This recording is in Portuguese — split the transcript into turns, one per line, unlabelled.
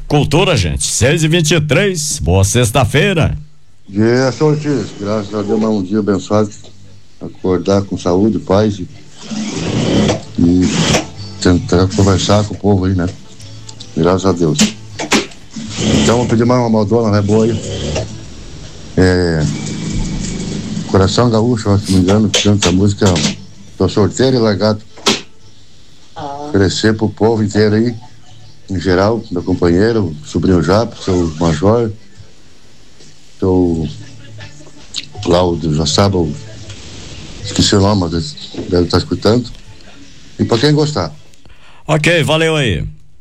Cultura, gente. 6h23. Boa sexta-feira.
Dia, Sr. Ortiz. Graças a Deus, mais um dia abençoado. Acordar com saúde, paz e tentar conversar com o povo aí, né? Graças a Deus. Então, vou pedir mais uma Madonna, né? Boa aí. Coração Gaúcho, se não me engano, que canta a música. Tô solteiro e largado. Oferecer pro povo inteiro aí, em geral, meu companheiro, sobrinho Japo, seu Major, seu Cláudio Joçaba, esqueci o nome, mas deve estar escutando. E pra quem gostar.
Ok, valeu aí.